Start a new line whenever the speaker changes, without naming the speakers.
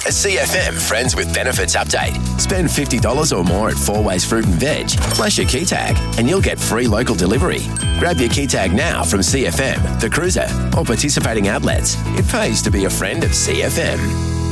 A CFM Friends with Benefits update. Spend $50 or more at Four Ways Fruit and Veg, flash your key tag, and you'll get free local delivery. Grab your key tag now from CFM, The Cruiser, or participating outlets. It pays to be a friend of CFM.